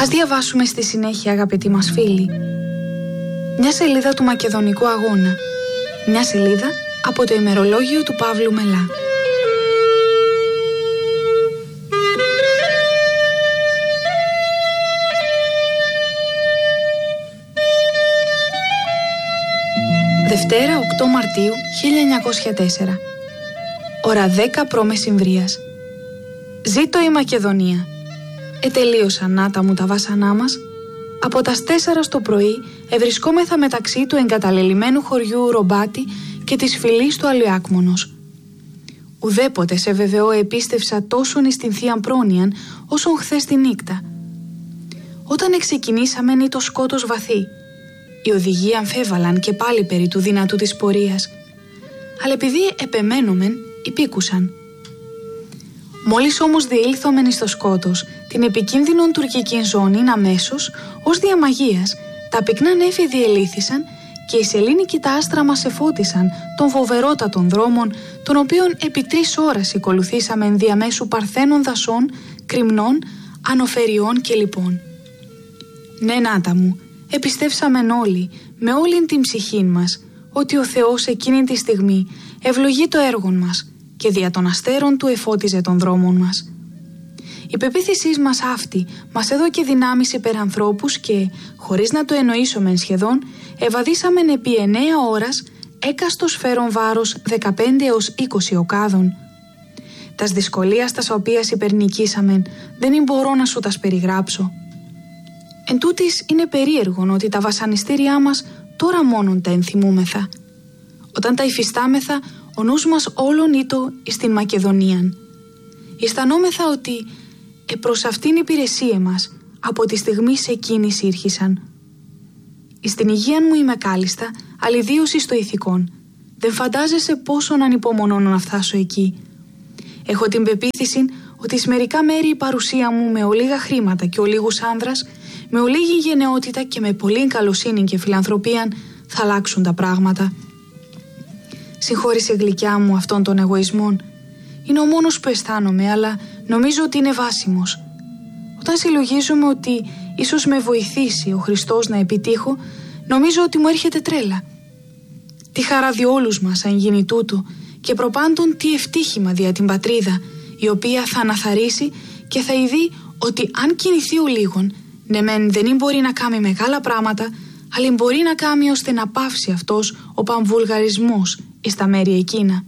Ας διαβάσουμε στη συνέχεια, αγαπητοί μας φίλοι, μια σελίδα του Μακεδονικού Αγώνα. Μια σελίδα από το ημερολόγιο του Παύλου Μελά. Δευτέρα 8 Μαρτίου 1904. Ώρα 10 π.Μ. Ζήτω η Μακεδονία. Ετελείωσαν άτα μου τα βάσανά μας. Από τας 4 το πρωί ευρισκόμεθα μεταξύ του εγκαταλελειμμένου χωριού Ρομπάτη και της φυλής του Αλιάκμονος. Ουδέποτε σε βεβαιώ επίστευσα τόσον εις την Θείαν Πρόνοιαν όσον χθες τη νύχτα. Όταν εξεκινήσαμεν ή το σκότος βαθύ. Οι οδηγοί αμφέβαλαν και πάλι περί του δυνατού της πορείας. Αλλά επειδή επεμένομεν, υπήκουσαν. Μόλις όμως διήλθομεν εις το σκότος, την επικίνδυνον τουρκικήν ζώνην αμέσως, ως διαμαγείας, τα πυκνά νέφη διελήθησαν και οι σελήνικοι τα άστρα μας εφώτισαν των φοβερότατων δρόμων, των οποίων επί 3 ώρες ακολουθήσαμεν διαμέσου παρθένων δασών, κρυμνών, ανοφεριών και λοιπών. Ναι, νάτα μου, επιστεύσαμεν όλοι, με όλην την ψυχήν μας, ότι ο Θεός εκείνη τη στιγμή ευλογεί το έργο μας και δια των αστέρων του εφώτιζε των δρόμων μας. Η πεποίθησή μας αυτή μας έδωκε δυνάμεις υπερανθρώπους και, χωρίς να το εννοήσομεν σχεδόν, ευαδίσαμεν επί 9 ώρας έκαστος φέρον βάρος 15 έως 20 οκάδων. Τας δυσκολίας τας οποίας υπερνικήσαμεν δεν μπορώ να σου τας περιγράψω. Εν τούτοις είναι περίεργον ότι τα βασανιστήριά μας τώρα μόνον τα ενθυμούμεθα. Όταν τα υφιστάμεθα, ο νους μας όλον ήτο εις την Μακεδονίαν. Αισθανόμεθα ότι προς αυτήν υπηρεσία μας από τη στιγμή σε κίνηση ήρχισαν. Εις την υγεία μου είμαι κάλλιστα, αλλιδίως εις το ηθικόν. Δεν φαντάζεσαι πόσον ανυπομονώ να φτάσω εκεί. Έχω την πεποίθηση ότι εις μερικά μέρη η παρουσία μου με ολίγα χρήματα και ολίγους άνδρας, με ολίγη γενναιότητα και με πολλή καλοσύνη και φιλανθρωπία θα αλλάξουν τα πράγματα. Συγχώρησε γλυκιά μου αυτόν τον εγωισμόν. Είναι ο μόνος που αισθάνομαι, αλλά νομίζω ότι είναι βάσιμος. Όταν συλλογίζομαι ότι ίσως με βοηθήσει ο Χριστός να επιτύχω, νομίζω ότι μου έρχεται τρέλα. Τι χαρά διόλους μας αν γίνει τούτο, και προπάντων τι ευτύχημα δια την πατρίδα, η οποία θα αναθαρίσει και θα ειδεί ότι αν κινηθεί ο λίγον, ναι μεν δεν μπορεί να κάνει μεγάλα πράγματα, αλλά μπορεί να κάνει ώστε να πάυσει αυτός ο πανβουλγαρισμός εις τα μέρη εκείνα.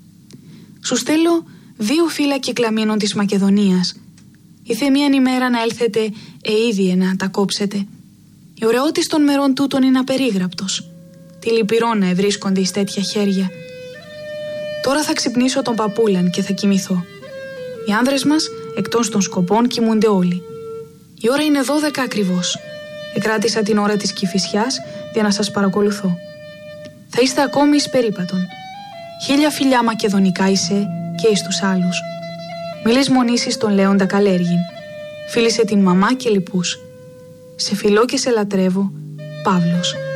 Σου στέλνω 2 φύλλα κυκλαμίνων της Μακεδονίας. Ήθε μίαν ημέρα να έλθετε ήδη να τα κόψετε. Η ωραιότης των μερών τούτων είναι απερίγραπτος. Τι λυπηρό να ευρίσκονται εις τέτοια χέρια. Τώρα θα ξυπνήσω τον παππούλαν και θα κοιμηθώ. Οι άνδρες μας εκτός των σκοπών κοιμούνται όλοι. Η ώρα είναι 12 ακριβώς. Εκράτησα την ώρα της Κηφισιάς για να σας παρακολουθώ. Θα είστε ακόμη εις περίπατον. 1000 φιλιά μακεδονικά είσαι και εις τους άλλους. Μη λησμονήσεις τον Λέοντα Καλέργιν. Φίλησε την μαμά και λοιπούς. Σε φιλώ και σε λατρεύω, Παύλος.